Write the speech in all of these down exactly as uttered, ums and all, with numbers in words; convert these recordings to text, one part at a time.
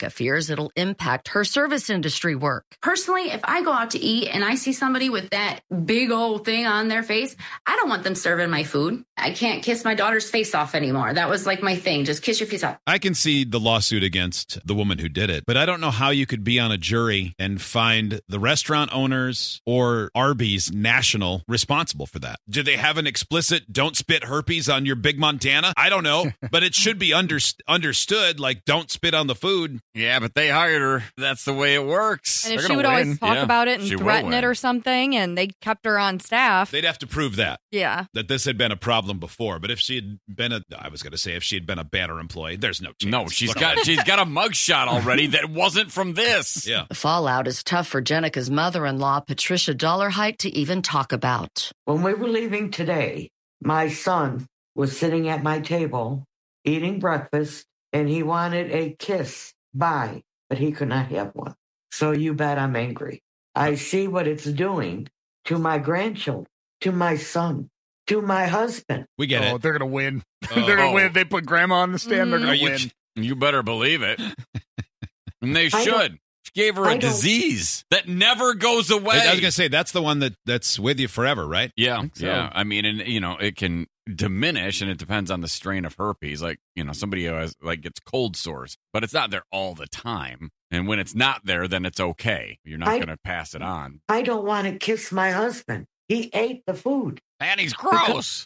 Jenica fears it'll impact her service industry work. Personally, if I go out to eat and I see somebody with that big old thing on their face, I don't want them serving my food. I can't kiss my daughter's face off anymore. That was like my thing. Just kiss your face off. I can see the lawsuit against the woman who did it, but I don't know how you could be on a jury and find the restaurant owners or Arby's National responsible for that. Do they have an explicit don't spit herpes on your Big Montana? I don't know, but it should be under, understood, like don't spit on the food. Yeah, but they hired her. That's the way it works. And if They're she would win. always talk yeah, about it and she will threaten win. it or something, and they kept her on staff. They'd have to prove that. Yeah. That this had been a problem before. But if she had been a, I was going to say, if she had been a banner employee, there's no chance. No, she's got she's got a mugshot already that wasn't from this. Yeah. The fallout is tough for Jenica's mother-in-law, Patricia Dollarhite, to even talk about. When we were leaving today, my son was sitting at my table eating breakfast, and he wanted a kiss. Bye. But he could not have one. So you bet I'm angry. I see what it's doing to my grandchildren, to my son, to my husband. We get oh, it. They're going to win. Oh. They're going to win. They put grandma on the stand. They're going to win. You better believe it. And they I should. She gave her a I don't- disease that never goes away. I was going to say, that's the one that, that's with you forever, right? Yeah, so. yeah. I mean, and you know, it can diminish, and it depends on the strain of herpes. Like, you know, somebody who has like gets cold sores, but it's not there all the time. And when it's not there, then it's okay. You're not I- going to pass it on. I don't want to kiss my husband. He ate the food. And he's gross.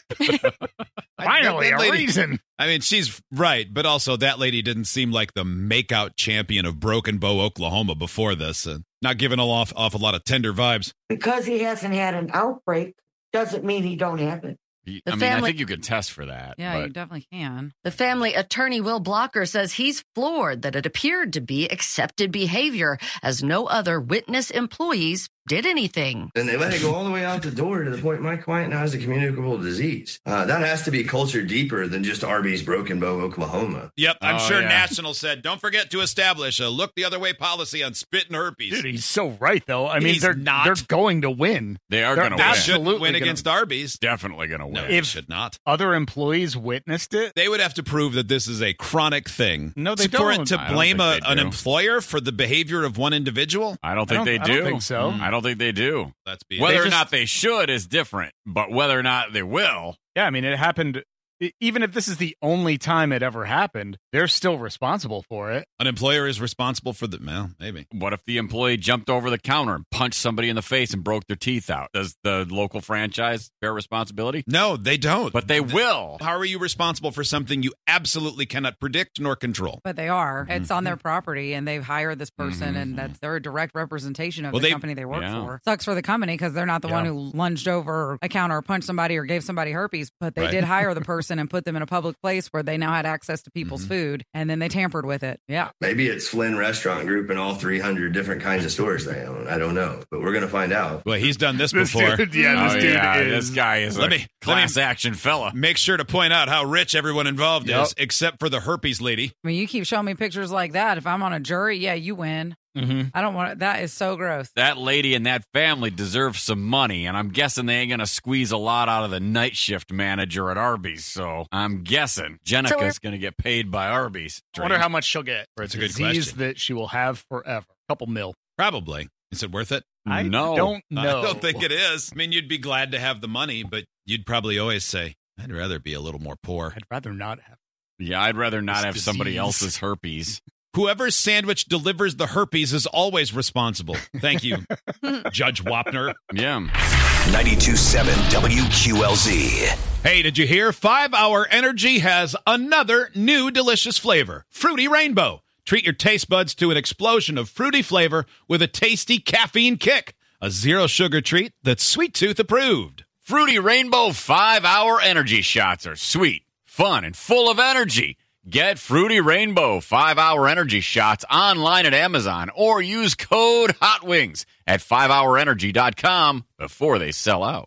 Finally, That a lady- reason. I mean, she's right, but also that lady didn't seem like the make-out champion of Broken Bow, Oklahoma before this. And not giving a off, off a lot of tender vibes. Because he hasn't had an outbreak doesn't mean he don't have it. I The mean, family- I think you can test for that. Yeah, but you definitely can. The family attorney, Will Blocker, says he's floored that it appeared to be accepted behavior, as no other witness employees did anything. And they let it go all the way out the door to the point my client now has a communicable disease. Uh, that has to be culture deeper than just Arby's Broken Bow, Oklahoma. Yep, I'm Oh, sure yeah. National said, don't forget to establish a look the other way policy on spit and herpes. Dude, he's so right, though. I mean, He's they're not. they're going to win. they are They're going to win. Absolutely absolutely win gonna- against Arby's. Definitely going to win. No, If- they should not. Other employees witnessed it. They would have to prove that this is a chronic thing. No, they For don't. it to I don't blame a, think they an do. employer for the behavior of one individual, I don't think I they don't- do. I don't think so. I don't think they do. that's be Whether They or just- not they should is different, but whether or not they will. Yeah, I mean, it happened. e- Even if this is the only time it ever happened, they're still responsible for it. An employer is responsible for the, well, maybe. What if the employee jumped over the counter and punched somebody in the face and broke their teeth out? Does the local franchise bear responsibility? No, they don't. But they will. How are you responsible for something you absolutely cannot predict nor control? But they are. It's Mm-hmm. on their property, and they've hired this person, Mhm. and that's their direct representation of Well, the they- company they work Yeah. for. Sucks for the company because they're not the one Yeah. who lunged over a counter or punched somebody or gave somebody herpes, but they Right. did hire the person and put them in a public place where they now had access to people's Mhm. food, and then they tampered with it. Yeah. Maybe it's Flynn Restaurant Group and all three hundred different kinds of stores they own. I don't know, but we're going to find out. Well, he's done this This before. dude, yeah, this oh, dude yeah, is. this guy is Let a me- let me- class action fella. Make sure to point out how rich everyone involved Yep. is, except for the herpes lady. I mean, you keep showing me pictures like that. If I'm on a jury, yeah, you win. Mm-hmm. I don't want that is so gross. That lady and that family deserve some money, and I'm guessing they ain't going to squeeze a lot out of the night shift manager at Arby's. So I'm guessing Jenica's going to get paid by Arby's. I wonder how much she'll get for a That's a good disease question. that she will have forever. Couple mil. Probably. Is it worth it? I No. don't know. I don't think it is. I mean, you'd be glad to have the money, but you'd probably always say, I'd rather be a little more poor. I'd rather not have. Yeah, I'd rather not This have somebody disease. else's herpes. Whoever's sandwich delivers the herpes is always responsible. Thank you, Judge Wapner. Yeah. ninety-two point seven W Q L Z. Hey, did you hear? five hour Energy has another new delicious flavor, Fruity Rainbow. Treat your taste buds to an explosion of fruity flavor with a tasty caffeine kick. A zero-sugar treat that's Sweet Tooth approved. Fruity Rainbow five-hour energy shots are sweet, fun, and full of energy. Get Fruity Rainbow five-hour energy shots online at Amazon or use code HOTWINGS at five hour energy dot com before they sell out.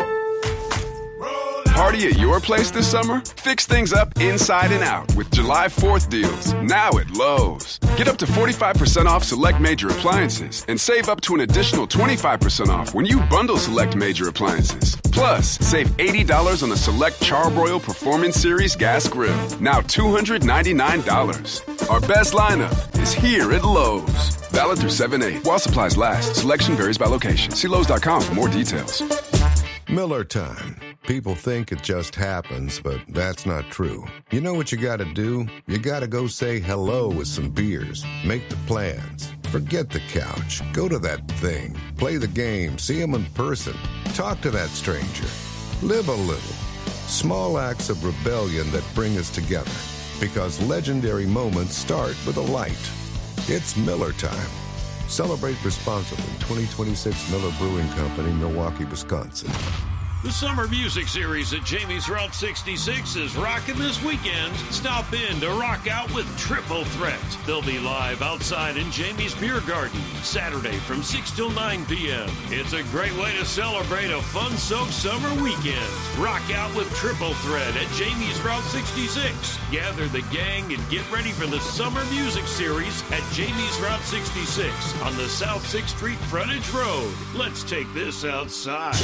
Party at your place this summer? Fix things up inside and out with July fourth deals, now at Lowe's. Get up to forty-five percent off select major appliances and save up to an additional twenty-five percent off when you bundle select major appliances. Plus, save eighty dollars on the select Charbroil Performance Series gas grill, now two hundred ninety-nine dollars. Our best lineup is here at Lowe's. Valid through seven eight. While supplies last, selection varies by location. See Lowe's dot com for more details. Miller time. People think it just happens, but that's not true. You know what you gotta do? You gotta go say hello with some beers. Make the plans. Forget the couch. Go to that thing. Play the game. See him in person. Talk to that stranger. Live a little. Small acts of rebellion that bring us together. Because legendary moments start with a light. It's Miller time. Celebrate responsibly. twenty twenty-six Miller Brewing Company, Milwaukee, Wisconsin. The Summer Music Series at Jamie's Route sixty-six is rocking this weekend. Stop in to rock out with Triple Threat. They'll be live outside in Jamie's Beer Garden Saturday from six till nine p.m. It's a great way to celebrate a fun-soaked summer weekend. Rock out with Triple Threat at Jamie's Route sixty-six. Gather the gang and get ready for the Summer Music Series at Jamie's Route sixty-six on the South sixth Street Frontage Road. Let's take this outside.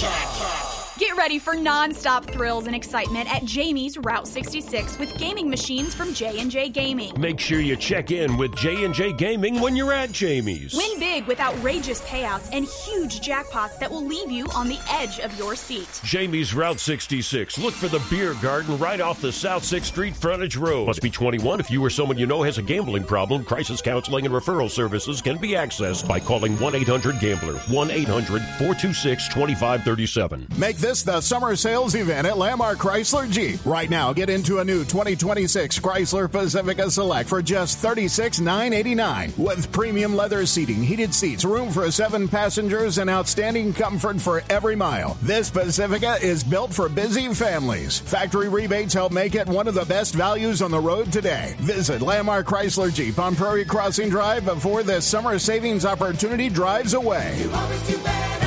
Get ready for non-stop thrills and excitement at Jamie's Route sixty-six with gaming machines from J and J Gaming. Make sure you check in with J and J Gaming when you're at Jamie's. Win big with outrageous payouts and huge jackpots that will leave you on the edge of your seat. Jamie's Route sixty-six. Look for the Beer Garden right off the South sixth Street Frontage Road. Must be twenty-one. If you or someone you know has a gambling problem, crisis counseling and referral services can be accessed by calling one eight hundred gambler. one eight hundred four two six two five three seven. Make this the summer sales event at Landmark Chrysler Jeep. Right now, get into a new twenty twenty-six Chrysler Pacifica Select for just thirty-six thousand nine hundred eighty-nine dollars. With premium leather seating, heated seats, room for seven passengers, and outstanding comfort for every mile. This Pacifica is built for busy families. Factory rebates help make it one of the best values on the road today. Visit Landmark Chrysler Jeep on Prairie Crossing Drive before this summer savings opportunity drives away. You always do better.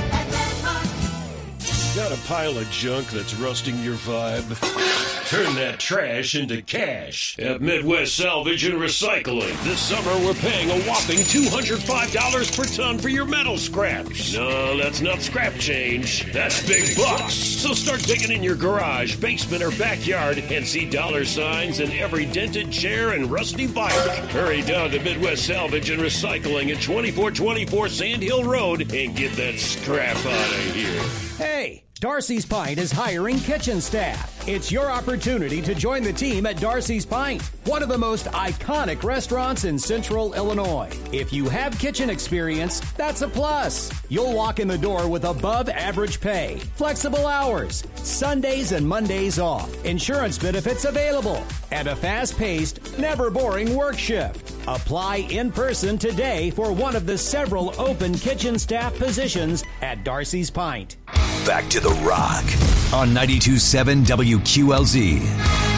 Got a pile of junk that's rusting your vibe? Turn that trash into cash at Midwest Salvage and Recycling. This summer, we're paying a whopping two hundred five dollars per ton for your metal scraps. No, that's not scrap change. That's big bucks. So start digging in your garage, basement, or backyard and see dollar signs in every dented chair and rusty bike. Hurry down to Midwest Salvage and Recycling at twenty-four twenty-four Sand Hill Road and get that scrap out of here. Hey! Darcy's Pint is hiring kitchen staff. It's your opportunity to join the team at Darcy's Pint, one of the most iconic restaurants in Central Illinois. If you have kitchen experience, that's a plus. You'll walk in the door with above average pay, flexible hours, Sundays and Mondays off, insurance benefits available, and a fast-paced, never boring work shift. Apply in person today for one of the several open kitchen staff positions at Darcy's Pint. Back to the Rock on ninety-two point seven W Q L Z.